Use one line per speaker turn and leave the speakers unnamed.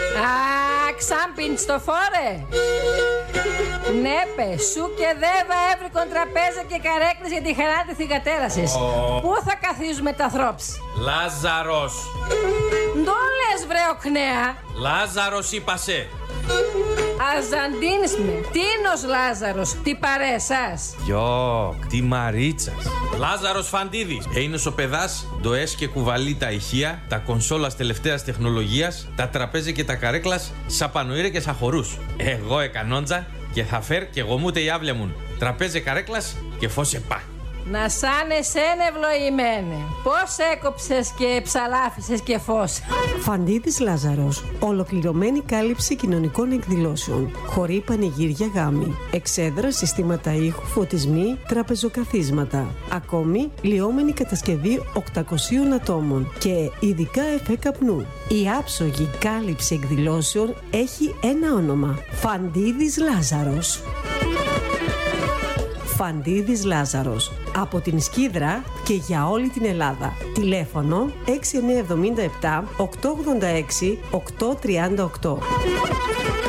Ξάμπιν στο φόρε. Ναι, πε, σου και δέβα έβρικον τραπέζα και καρέκλες για τη χαρά τη θυγατέρασης. Πού θα καθίζουμε τα θρόψ?
Λάζαρος.
Ντο λες βρε οκνέα.
Λάζαρος είπασε.
Αζαντίνς με, τίνος Λάζαρος, τι παρέσας.
Γιοκ, τι μαρίτσας. Λάζαρος Φαντίδης. Είναι ο παιδάς, ντοές και κουβαλεί τα ηχεία, τα κονσόλας τελευταίας τεχνολογίας, τα τραπέζια και τα καρέκλας, σαπανοήρε και σαχωρούς. Εγώ εκανόντζα και θα φέρ και εγώ μούτε η άβλια μου. Τραπέζια καρέκλας και φώσε πά.
Να σαν εσένα ευλογημένε. Πώς έκοψες και ψαλάφισες και φως.
Φαντίδης Λάζαρος. Ολοκληρωμένη κάλυψη κοινωνικών εκδηλώσεων. Χωρί πανηγύρια γάμοι. Εξέδρα, συστήματα ήχου, φωτισμοί, τραπεζοκαθίσματα. Ακόμη, λιώμενη κατασκευή 800 ατόμων. Και ειδικά εφέ καπνού. Η άψογη κάλυψη εκδηλώσεων έχει ένα όνομα. Φαντίδης Λάζαρος. Φαντίδης Λάζαρος. Από την Σκύδρα και για όλη την Ελλάδα. Τηλέφωνο 6977 886 838.